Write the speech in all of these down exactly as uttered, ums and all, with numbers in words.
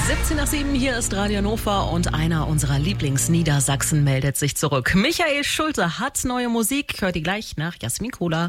siebzehn nach sieben, hier ist Radio Hannover und einer unserer Lieblings-Niedersachsen meldet sich zurück. Michael Schulte hat neue Musik, hört ihr gleich nach Jasmin Kohler.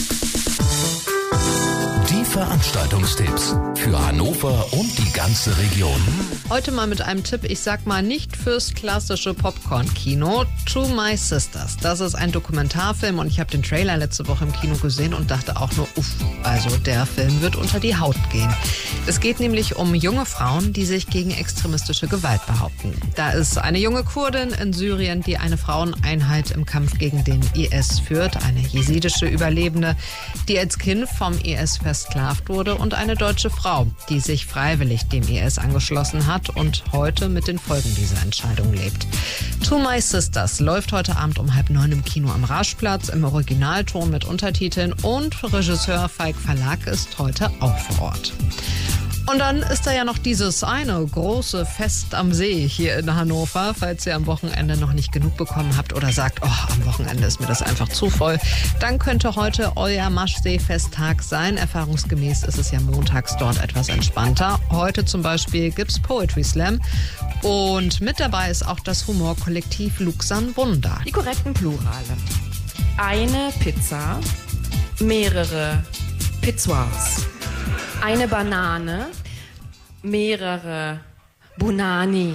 Die Veranstaltungstipps für Hannover und die ganze Region. Heute mal mit einem Tipp, ich sag mal nicht fürs klassische Popcorn-Kino. To My Sisters. Das ist ein Dokumentarfilm und ich habe den Trailer letzte Woche im Kino gesehen und dachte auch nur, uff, also der Film wird unter die Haut gehen. Es geht nämlich um junge Frauen, die sich gegen extremistische Gewalt behaupten. Da ist eine junge Kurdin in Syrien, die eine Fraueneinheit im Kampf gegen den I S führt, eine jesidische Überlebende, die als Kind vom I S versklavt wurde und eine deutsche Frau, die sich freiwillig dem I S angeschlossen hat und heute mit den Folgen dieser Entscheidung lebt. To My Sisters läuft heute Abend um halb neun im Kino am Raschplatz im Originalton mit Untertiteln und Regisseur Falk Verlag ist heute auch vor Ort. Und dann ist da ja noch dieses eine große Fest am See hier in Hannover. Falls ihr am Wochenende noch nicht genug bekommen habt oder sagt, oh, am Wochenende ist mir das einfach zu voll, dann könnte heute euer Maschsee-Festtag sein. Erfahrungsgemäß ist es ja montags dort etwas entspannter. Heute zum Beispiel gibt's Poetry Slam. Und mit dabei ist auch das Humorkollektiv Luxan Wunder. Die korrekten Plurale. Eine Pizza, mehrere Pizzoirs. Eine Banane, mehrere Bunani.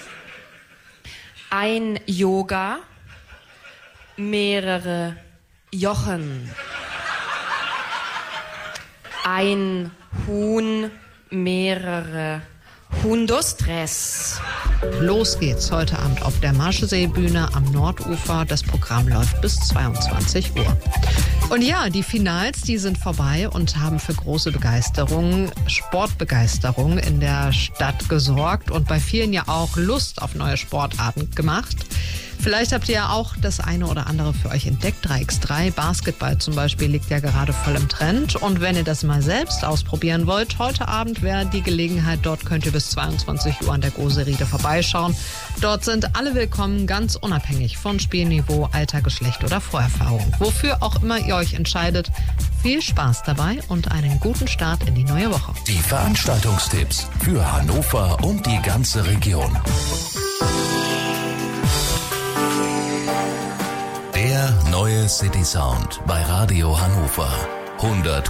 Ein Yoga, mehrere Jochen. Ein Huhn, mehrere Hundostres. Los geht's heute Abend auf der Maschseebühne am Nordufer. Das Programm läuft bis zweiundzwanzig Uhr. Und ja, die Finals, die sind vorbei und haben für große Begeisterung, Sportbegeisterung in der Stadt gesorgt und bei vielen ja auch Lust auf neue Sportarten gemacht. Vielleicht habt ihr ja auch das eine oder andere für euch entdeckt. drei gegen drei, Basketball zum Beispiel liegt ja gerade voll im Trend. Und wenn ihr das mal selbst ausprobieren wollt, heute Abend wäre die Gelegenheit. Dort könnt ihr bis zweiundzwanzig Uhr an der Gose-Riede vorbeischauen. Dort sind alle willkommen, ganz unabhängig von Spielniveau, Alter, Geschlecht oder Vorerfahrung. Wofür auch immer ihr euch entscheidet, viel Spaß dabei und einen guten Start in die neue Woche. Die Veranstaltungstipps für Hannover und die ganze Region. Der neue City Sound bei Radio Hannover. hundert